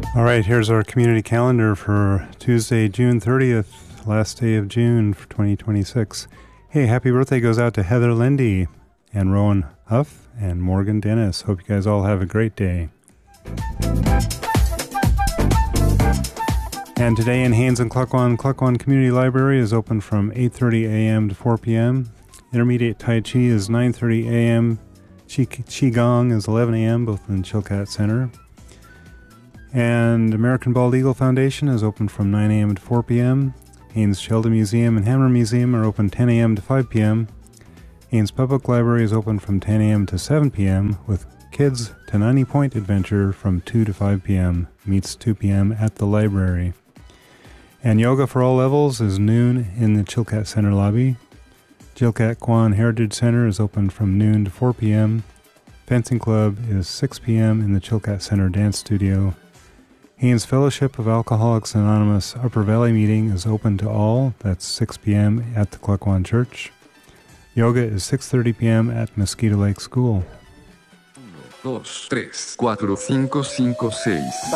All right, here's our community calendar for Tuesday, June 30th, last day of June for 2026. Hey, happy birthday goes out to Heather Lindy and Rowan Huff and Morgan Dennis. Hope you guys all have a great day. And today in Haines and Cluckwan Community Library is open from 8:30 a.m. to 4 p.m. Intermediate Tai Chi is 9:30 a.m. Qigong is 11 a.m., both in Chilkat Center. And American Bald Eagle Foundation is open from 9 a.m. to 4 p.m. Haines Sheldon Museum and Hammer Museum are open 10 a.m. to 5 p.m. Haines Public Library is open from 10 a.m. to 7 p.m. with Kids to 90 Point Adventure from 2 to 5 p.m. Meets 2 p.m. at the library. And Yoga for All Levels is noon in the Chilkat Center lobby. Chilkat Kwan Heritage Center is open from noon to 4 p.m. Fencing Club is 6 p.m. in the Chilkat Center Dance Studio. Haines Fellowship of Alcoholics Anonymous Upper Valley meeting is open to all. That's 6 p.m. at the Cluckwan Church. Yoga is 6:30 p.m. at Mosquito Lake School. 1, 2, 3, 4, 5, 6.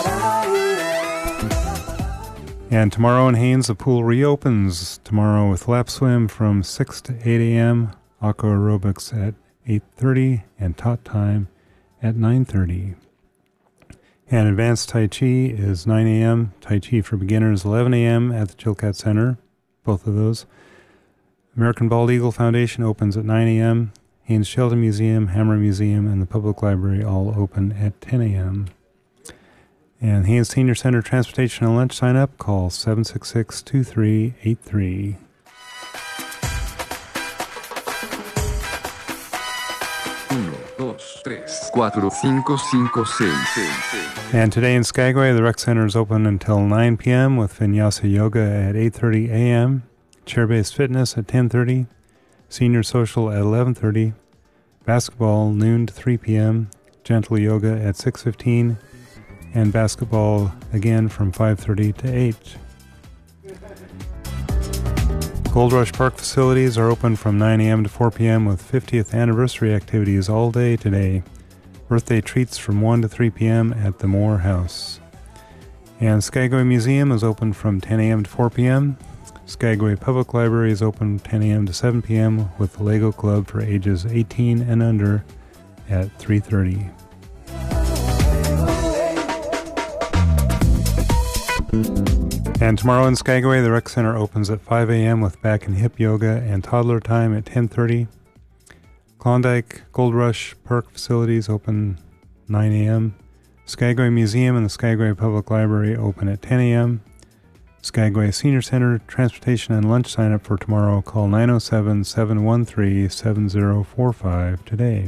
And tomorrow in Haines, the pool reopens tomorrow with lap swim from 6 to 8 a.m., aqua aerobics at 8:30, and tot time at 9:30. And advanced Tai Chi is 9 a.m., Tai Chi for beginners 11 a.m. at the Chilkat Center, both of those. American Bald Eagle Foundation opens at 9 a.m., Haines Sheldon Museum, Hammer Museum, and the Public Library all open at 10 a.m. And Haines Senior Center Transportation and Lunch sign up, call 766-2383. 1, 2, 3, 4, 5, 6. And today in Skagway, the Rec Center is open until 9 p.m. with Vinyasa Yoga at 8:30 a.m., Chair-Based Fitness at 10:30, Senior Social at 11:30, Basketball noon to 3 p.m., Gentle Yoga at 6:15, and basketball again from 5:30 to 8. Gold Rush Park facilities are open from 9 a.m. to 4 p.m. with 50th anniversary activities all day today. Birthday treats from 1 to 3 p.m. at the Moore House. And Skagway Museum is open from 10 a.m. to 4 p.m. Skagway Public Library is open 10 a.m. to 7 p.m. with the Lego Club for ages 18 and under at 3:30. And tomorrow in Skagway, the Rec Center opens at 5 a.m. with back and hip yoga and toddler time at 10:30. Klondike Gold Rush Park facilities open 9 a.m. Skagway Museum and the Skagway Public Library open at 10 a.m. Skagway Senior Center Transportation and Lunch sign up for tomorrow. Call 907-713-7045 today.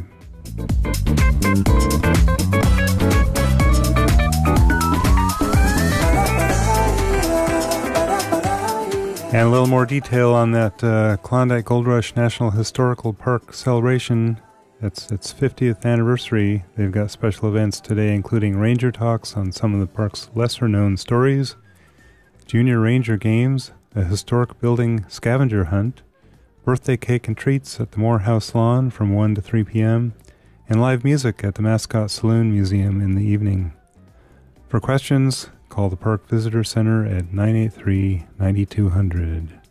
And a little more detail on that Klondike Gold Rush National Historical Park celebration. It's its 50th anniversary. They've got special events today, including ranger talks on some of the park's lesser-known stories, junior ranger games, a historic building scavenger hunt, birthday cake and treats at the Moore House lawn from 1 to 3 p.m., and live music at the Mascot Saloon Museum in the evening. For questions, call the Park Visitor Center at 983-9200.